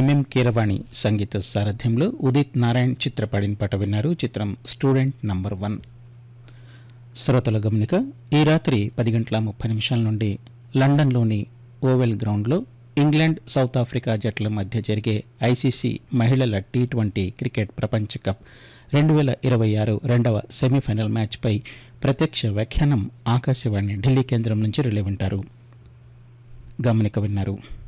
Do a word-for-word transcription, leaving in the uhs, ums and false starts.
MM Keeravani సంగీత సారథ్యంలో ఉదిత్ నారాయణ్ చిత్రపడిన పాట విన్నారు. చిత్రం స్టూడెంట్ నంబర్ వన్. శ్రోతల గమనిక, ఈ రాత్రి పది గంటల ముప్పై నిమిషాల నుండి లండన్లోని ఓవెల్ గ్రౌండ్లో ఇంగ్లాండ్ సౌత్ ఆఫ్రికా జట్ల మధ్య జరిగే ఐసీసీ మహిళల టీ ట్వంటీ క్రికెట్ ప్రపంచ కప్ రెండు వేల ఇరవై ఆరు రెండవ సెమీఫైనల్ మ్యాచ్పై ప్రత్యక్ష వ్యాఖ్యానం ఆకాశవాణి ఢిల్లీ కేంద్రం నుంచి రిలే వింటారు. గమనిక విన్నారు.